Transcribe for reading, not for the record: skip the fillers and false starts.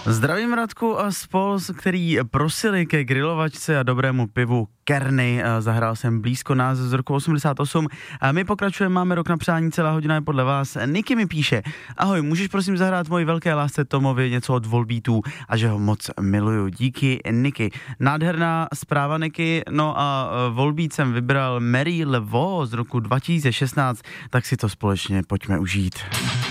Zdravím Radku a spol, který prosili ke grilovačce a dobrému pivu Kerny. Zahrál jsem blízko nás z roku 88 a my pokračujeme, máme rok na přání, celá hodina je podle vás. Niky mi píše: ahoj, můžeš prosím zahrát moji velké lásce Tomovi něco od Volbeatů a že ho moc miluju. Díky, Niky. Nádherná zpráva, Niky. No a Volbeat jsem vybral Mary Levo z roku 2016, tak si to společně pojďme užít.